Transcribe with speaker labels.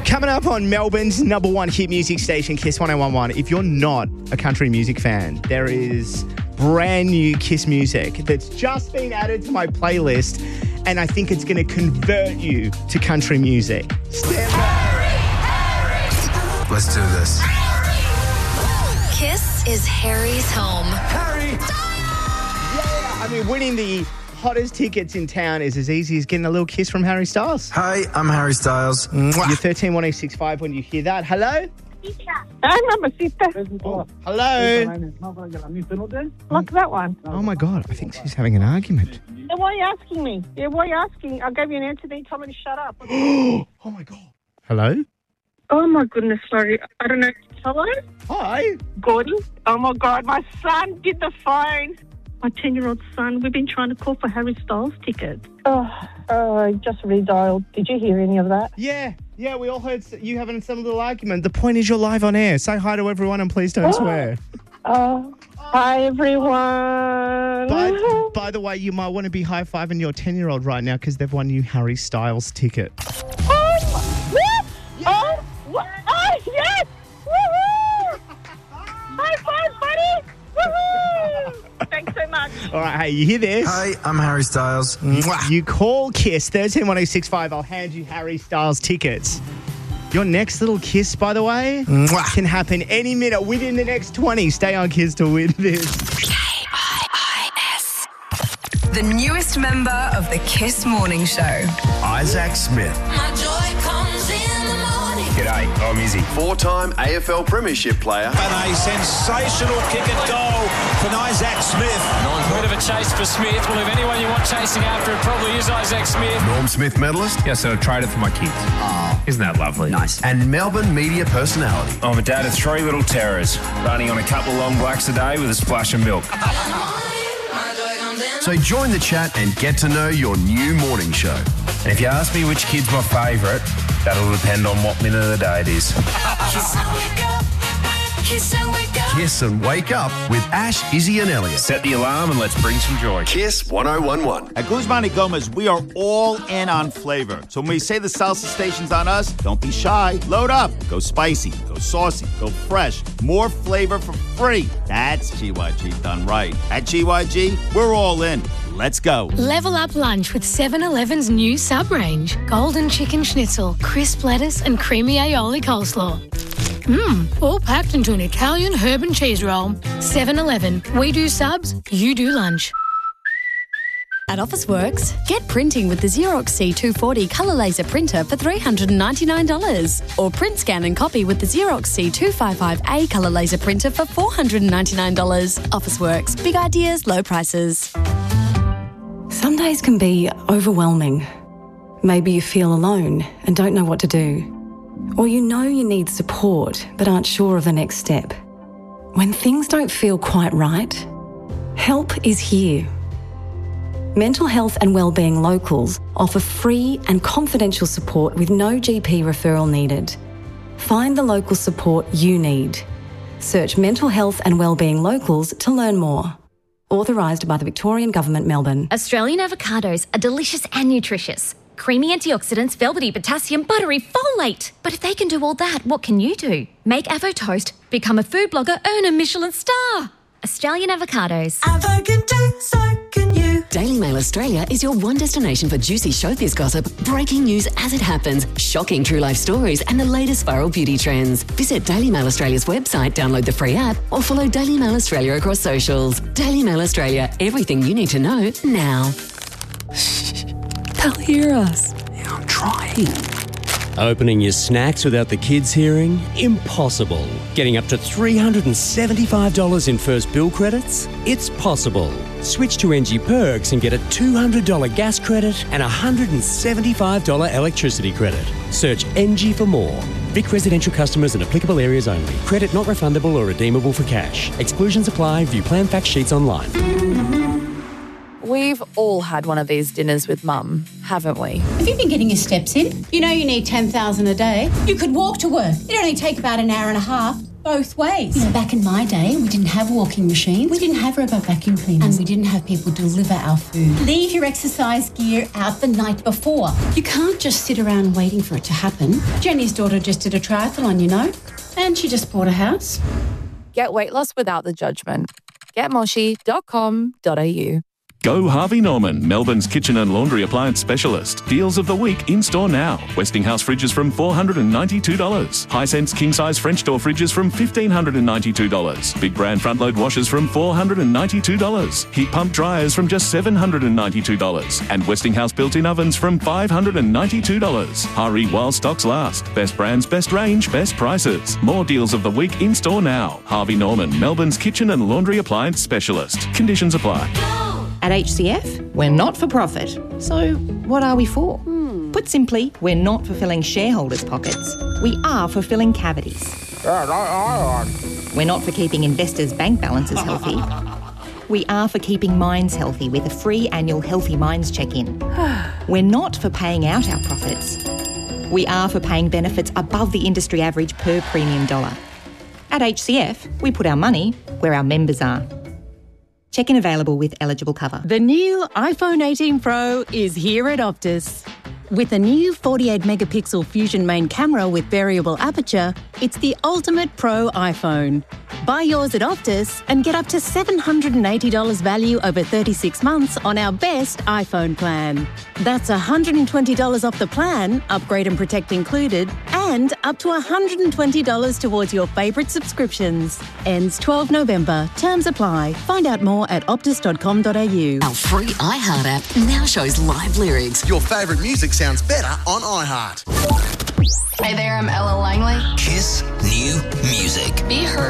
Speaker 1: Coming up on Melbourne's number one hit music station, Kiss 1011. If you're not a country music fan, there is brand new Kiss music that's just been added to my playlist, and I think it's going to convert you to country music. Stand by.
Speaker 2: Let's do this.
Speaker 3: Kiss is Harry's home.
Speaker 1: Harry! Yeah, I mean, winning the hottest tickets in town is as easy as getting a little kiss from Harry Styles.
Speaker 2: Hi, I'm Harry Styles.
Speaker 1: You're 131865 when you hear that. Hello?
Speaker 4: Hi, mamacita.
Speaker 1: Hello?
Speaker 4: Look at that one.
Speaker 1: Oh, my God. I think she's having an argument.
Speaker 4: Yeah, why are you asking me? Yeah, why are you asking? I gave you an answer, then you told me to shut up.
Speaker 1: Oh, my God. Hello?
Speaker 4: Oh, my goodness, sorry. I don't know. Hello?
Speaker 1: Hi.
Speaker 4: Gordy? Oh, my God, my son did the phone. My 10-year-old son, we've been trying to call for Harry Styles tickets. I just redialed. Did you hear any of that?
Speaker 1: Yeah, we all heard you having some little argument. The point is you're live on air. Say hi to everyone and please don't swear.
Speaker 4: Hi, everyone.
Speaker 1: By the way, you might want to be high-fiving your 10-year-old right now because they've won you Harry Styles ticket.
Speaker 4: What? Yeah. Oh, what? Oh, yes! Woohoo! High five, buddy! Woohoo! Thanks so much.
Speaker 1: All right, hey, you hear this?
Speaker 2: Hi, I'm Harry Styles.
Speaker 1: You call Kiss 131865. I'll hand you Harry Styles tickets. Your next little kiss, by the way, can happen any minute within the next 20. Stay on Kiss to win this.
Speaker 3: KIIS. The newest member of the Kiss Morning Show.
Speaker 5: Isaac Smith.
Speaker 3: My joy comes in the morning.
Speaker 5: G'day, I'm Izzy. Four-time AFL Premiership player.
Speaker 6: And a sensational kick and goal for Isaac Smith.
Speaker 7: Bit of a chase for Smith. Well, if anyone you want chasing after, it probably is Isaac Smith.
Speaker 5: Norm Smith medalist.
Speaker 8: Yeah, so I traded for my kids. Oh, isn't that lovely?
Speaker 5: Nice. And Melbourne media personality.
Speaker 8: I'm a dad of 3 little terrors, running on a couple of long blacks a day with a splash of milk.
Speaker 5: So join the chat and get to know your new morning show.
Speaker 8: And if you ask me which kid's my favourite, that'll depend on what minute of the day it is.
Speaker 5: Kiss and Wake Up with Ash, Izzy and Elliot.
Speaker 8: Set the alarm and let's bring some joy.
Speaker 5: Kiss 1011.
Speaker 9: At Guzman y Gomez, we are all in on flavor. So when we say the salsa station's on us, don't be shy. Load up. Go spicy. Go saucy. Go fresh. More flavor for free. That's GYG done right. At GYG, we're all in. Let's go.
Speaker 10: Level up lunch with 7-Eleven's new sub-range. Golden chicken schnitzel, crisp lettuce and creamy aioli coleslaw. All packed into an Italian herb and cheese roll. 7-Eleven. We do subs, you do lunch.
Speaker 11: At Officeworks, get printing with the Xerox C240 colour laser printer for $399. Or print, scan and copy with the Xerox C255A colour laser printer for $499. Officeworks. Big ideas, low prices.
Speaker 12: Some days can be overwhelming. Maybe you feel alone and don't know what to do. Or you know you need support but aren't sure of the next step. When things don't feel quite right, help is here. Mental Health and Wellbeing Locals offer free and confidential support with no GP referral needed. Find the local support you need. Search Mental Health and Wellbeing Locals to learn more. Authorised by the Victorian Government, Melbourne.
Speaker 13: Australian avocados are delicious and nutritious. Creamy antioxidants, velvety potassium, buttery folate. But if they can do all that, what can you do? Make Avo toast, become a food blogger, earn a Michelin star. Australian avocados.
Speaker 14: Avo can do, so can you.
Speaker 15: Daily Mail Australia is your one destination for juicy showbiz gossip, breaking news as it happens, shocking true life stories and the latest viral beauty trends. Visit Daily Mail Australia's website, download the free app or follow Daily Mail Australia across socials. Daily Mail Australia, everything you need to know now.
Speaker 12: They'll hear us.
Speaker 16: Yeah, I'm trying. Opening your snacks without the kids hearing? Impossible. Getting up to $375 in first bill credits? It's possible. Switch to NG Perks and get a $200 gas credit and a $175 electricity credit. Search NG for more. Vic residential customers and applicable areas only. Credit not refundable or redeemable for cash. Exclusions apply. View plan fact sheets online.
Speaker 17: We've all had one of these dinners with Mum, haven't we?
Speaker 18: Have you been getting your steps in? You know you need 10,000 a day. You could walk to work. It only take about an hour and a half. both ways.
Speaker 19: You know, back in my day, we didn't have walking machines, we didn't have robot vacuum cleaners, and we didn't have people deliver our food.
Speaker 18: Leave your exercise gear out the night before.
Speaker 19: You can't just sit around waiting for it to happen. Jenny's daughter just did a triathlon, you know, and she just bought a house.
Speaker 17: Get weight loss without the judgment. GetMoshi.com.au.
Speaker 20: Go Harvey Norman, Melbourne's kitchen and laundry appliance specialist. Deals of the week in store now. Westinghouse fridges from $492. Hisense king-size French door fridges from $1,592. Big brand front-load washers from $492. Heat pump dryers from just $792. And Westinghouse built-in ovens from $592. Hurry while stocks last. Best brands, best range, best prices. More deals of the week in store now. Harvey Norman, Melbourne's kitchen and laundry appliance specialist. Conditions apply.
Speaker 21: At HCF, we're not for profit. So what are we for? Put simply, we're not for filling shareholders' pockets. We are for filling cavities. We're not for keeping investors' bank balances healthy. We are for keeping minds healthy with a free annual Healthy Minds check-in. We're not for paying out our profits. We are for paying benefits above the industry average per premium dollar. At HCF, we put our money where our members are. Check-in available with eligible cover.
Speaker 22: The new iPhone 18 Pro is here at Optus. With a new 48-megapixel Fusion main camera with variable aperture, it's the ultimate pro iPhone. Buy yours at Optus and get up to $780 value over 36 months on our best iPhone plan. That's $120 off the plan, upgrade and protect included, and up to $120 towards your favourite subscriptions. Ends 12 November. Terms apply. Find out more at optus.com.au.
Speaker 15: Our free iHeart app now shows live lyrics.
Speaker 23: Your favourite music sounds better on iHeart.
Speaker 24: Hey there, I'm Ella Langley.
Speaker 25: Kiss New Music.
Speaker 24: Be heard.